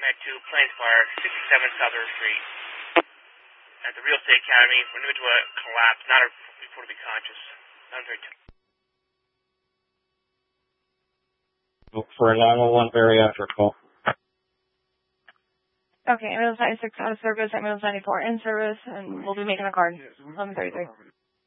to Plains Fire, 67 South Earth Street. At the Real Estate Academy, an individual collapsed, not reported to be conscious. 932. For a 911 bariatric call. Okay, ambulance 96 out of service, ambulance 94 in service, and we'll be making a card. 1133.